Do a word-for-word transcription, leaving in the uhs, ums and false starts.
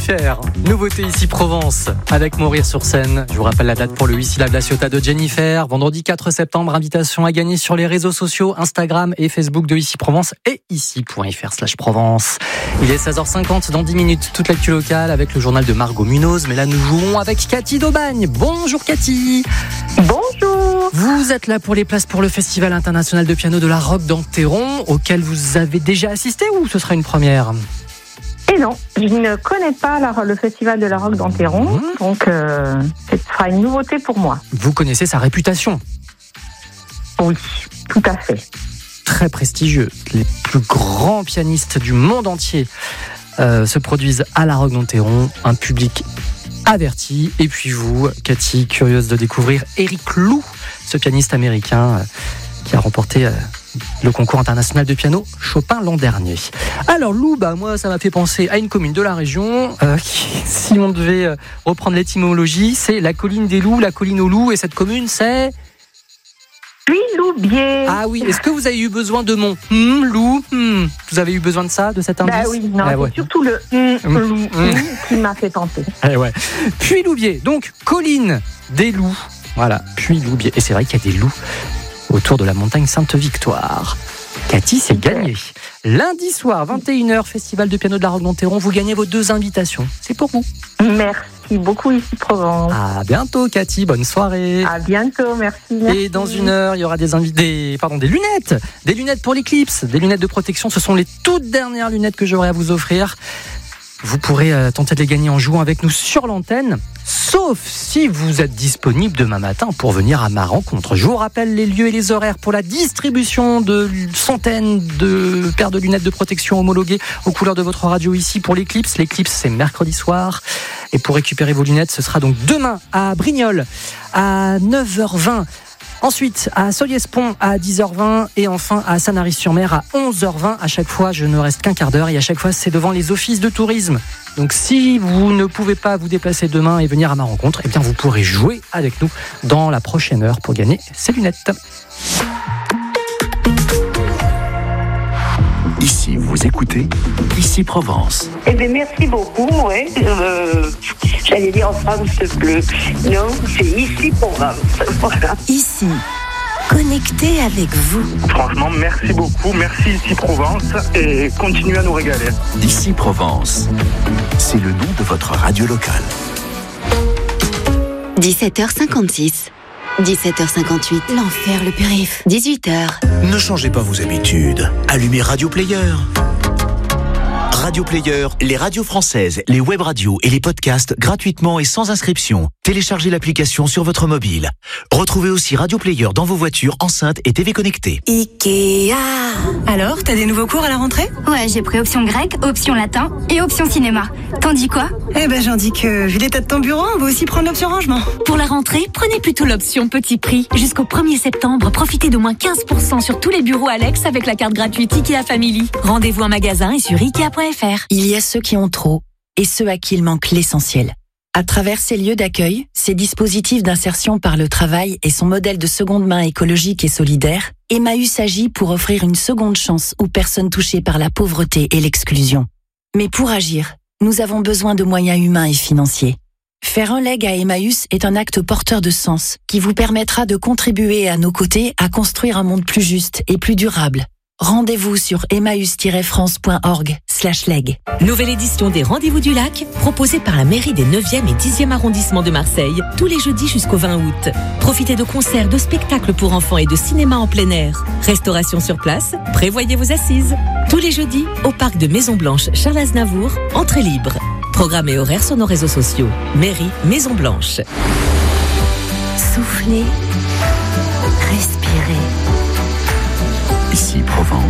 Jennifer, nouveauté ici Provence, avec Mourir sur scène. Je vous rappelle la date pour le huit syllabes La Ciotat de Jennifer. Vendredi quatre septembre, invitation à gagner sur les réseaux sociaux, Instagram et Facebook de Ici Provence et ici.fr slash Provence. Il est seize heures cinquante, dans dix minutes, toute l'actu locale avec le journal de Margot Munoz. Mais là, nous jouons avec Cathy d'Aubagne. Bonjour Cathy. Bonjour. Vous êtes là pour les places pour le Festival international de piano de la Roque d'Enterron, auquel vous avez déjà assisté ou ce sera une première ? Et non, je ne connais pas la, le Festival de la Roque d'Enterron, mmh. donc euh, ce sera une nouveauté pour moi. Vous connaissez sa réputation ? Oui, tout à fait. Très prestigieux. Les plus grands pianistes du monde entier euh, se produisent à la Roque d'Enterron, un public averti. Et puis vous, Cathy, curieuse de découvrir Eric Lou, ce pianiste américain euh, qui a remporté euh, le concours international de piano Chopin l'an dernier. Alors Lou, bah moi ça m'a fait penser à une commune de la région euh, qui, si on devait euh, reprendre l'étymologie, c'est la colline des loups, la colline aux loups, et cette commune c'est Puy-Loubier. Ah oui, est-ce que vous avez eu besoin de mon hum, loup hum, vous avez eu besoin de ça, de cet indice? Bah oui, non, ah c'est ouais. surtout le hum, hum, loup hum, qui m'a fait penser. Ah ouais. Puy-Loubier, donc colline des loups. Voilà, Puy-Loubier. Et c'est vrai qu'il y a des loups autour de la montagne Sainte-Victoire. Cathy, c'est gagné. Lundi soir, vingt et une heures, Festival de piano de la Roque d'Enterron. Vous gagnez vos deux invitations. C'est pour vous. Merci beaucoup, Ici Provence. À bientôt, Cathy. Bonne soirée. À bientôt, merci. merci. Et dans une heure, il y aura des, invi- des, pardon, des lunettes. Des lunettes pour l'éclipse. Des lunettes de protection. Ce sont les toutes dernières lunettes que j'aurai à vous offrir. Vous pourrez euh, tenter de les gagner en jouant avec nous sur l'antenne, sauf si vous êtes disponible demain matin pour venir à ma rencontre. Je vous rappelle les lieux et les horaires pour la distribution de centaines de paires de lunettes de protection homologuées aux couleurs de votre radio ici pour l'éclipse. L'éclipse, c'est mercredi soir. Et pour récupérer vos lunettes, ce sera donc demain à Brignoles à neuf heures vingt. Ensuite, à Solliès-Pont à dix heures vingt et enfin à Sanary-sur-Mer à onze heures vingt. À chaque fois, je ne reste qu'un quart d'heure et à chaque fois, c'est devant les offices de tourisme. Donc, si vous ne pouvez pas vous déplacer demain et venir à ma rencontre, eh bien, vous pourrez jouer avec nous dans la prochaine heure pour gagner ces lunettes. Ici, vous écoutez Ici Provence. Eh bien, merci beaucoup, ouais. Euh, j'allais dire en France, il pleut. Non, c'est Ici Provence. Voilà. Ici, connecté avec vous. Franchement, merci beaucoup. Merci Ici Provence et continuez à nous régaler. Ici Provence, c'est le nom de votre radio locale. dix-sept heures cinquante-six. dix-sept heures cinquante-huit, l'enfer, le périph'. dix-huit heures. Ne changez pas vos habitudes. Allumez Radio Player. Radio Player, les radios françaises, les web radios et les podcasts gratuitement et sans inscription. Téléchargez l'application sur votre mobile. Retrouvez aussi Radio Player dans vos voitures, enceintes et T V connectées. Ikea. Alors, t'as des nouveaux cours à la rentrée ? Ouais, j'ai pris option grec, option latin et option cinéma. T'en dis quoi ? Eh ben, j'en dis que, vu l'état de ton bureau, on va aussi prendre l'option rangement. Pour la rentrée, prenez plutôt l'option petit prix. Jusqu'au premier septembre, profitez d'au moins quinze pour cent sur tous les bureaux Alex avec la carte gratuite Ikea Family. Rendez-vous en magasin et sur ikea point f r. Il y a ceux qui ont trop et ceux à qui il manque l'essentiel. À travers ces lieux d'accueil, ces dispositifs d'insertion par le travail et son modèle de seconde main écologique et solidaire, Emmaüs agit pour offrir une seconde chance aux personnes touchées par la pauvreté et l'exclusion. Mais pour agir, nous avons besoin de moyens humains et financiers. Faire un leg à Emmaüs est un acte porteur de sens qui vous permettra de contribuer à nos côtés à construire un monde plus juste et plus durable. Rendez-vous sur emmaüs tiret france point org slash leg. Nouvelle édition des Rendez-vous du Lac, proposée par la mairie des neuvième et dixième arrondissements de Marseille, tous les jeudis jusqu'au vingt août. Profitez de concerts, de spectacles pour enfants et de cinéma en plein air. Restauration sur place, prévoyez vos assises. Tous les jeudis, au parc de Maison Blanche Charles Aznavour, entrée libre. Programme et horaires sur nos réseaux sociaux. Mairie Maison Blanche. Soufflez, respirez. Ici Provence.